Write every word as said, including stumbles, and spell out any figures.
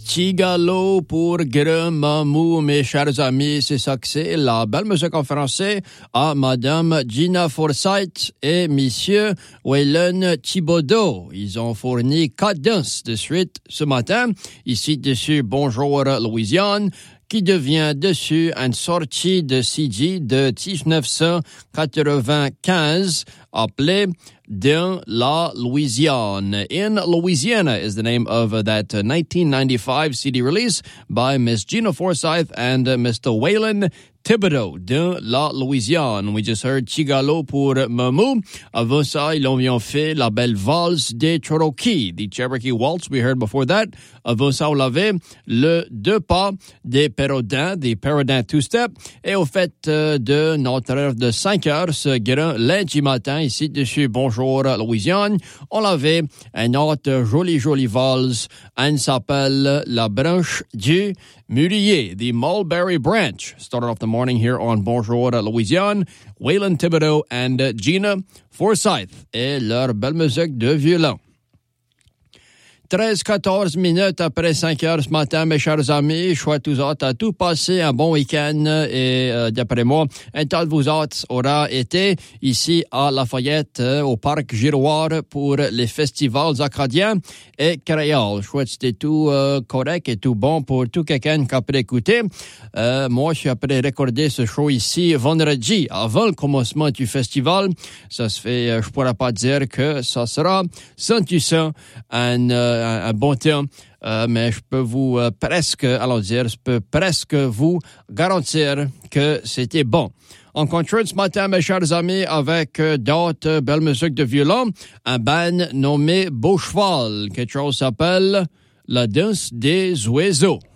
Tigalo pour Grand Mamou, mes chers amis, c'est ça que c'est la belle musique en français à Madame Gina Forsythe et Monsieur Waylon Thibodeau. Ils ont fourni quatre danses de suite ce matin. Ici dessus, Bonjour Louisiane, qui devient dessus une sortie de C D de dix-neuf cent quatre-vingt-quinze appelée Dans la Louisiane. In Louisiana is the name of uh, that uh, nineteen ninety-five C D release by Miss Gina Forsythe and uh, Mister Waylon Thibodeau, Dans la Louisiane. We just heard Chigalo pour Mamou. Avant ça, ils ont fait la belle valse des Cherokee, the Cherokee Waltz we heard before that. Avant ça, on avait le deux pas des Pérodins, des Pérodins two-step. Et au fait euh, de notre heure de cinq heures, ce grand lundi matin, ici dessus Bonjour Louisiane, on avait une autre jolie, jolie valse. Elle s'appelle La branche du Mûrier, the Mulberry Branch. Started off the morning here on Bonjour Louisiane. Waylon Thibodeau and uh, Gina Forsythe et leur belle musique de violon. treize quatorze minutes après cinq heures ce matin, mes chers amis. Je souhaite vous autres à tout passer un bon week-end et euh, d'après moi, un tas de vous autres aura été ici à Lafayette, euh, au Parc Giroir pour les festivals acadiens et créoles. Je souhaite que c'était tout euh, correct et tout bon pour tout quelqu'un qui a pu écouter. Euh, moi, je suis après recorder ce show ici vendredi, avant le commencement du festival. Ça se fait, euh, je pourrais pas dire que ça sera cent pour cent un euh, Un, un bon terme, euh, mais je peux vous euh, presque, allons dire, je peux presque vous garantir que c'était bon. On continue ce matin, mes chers amis, avec euh, d'autres belles musiques de violon, un band nommé Beau Cheval, quelque chose s'appelle La danse des oiseaux.